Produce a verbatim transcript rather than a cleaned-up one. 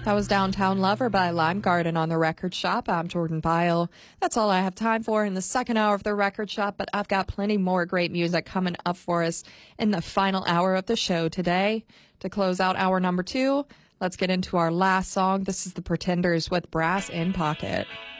That was Downtown Lover by Lime Garden on the Record Shop. I'm Jordan Byle. That's all I have time for in the second hour of the Record Shop, but I've got plenty more great music coming up for us in the final hour of the show today. To close out hour number two, let's get into our last song. This is The Pretenders with Brass in Pocket.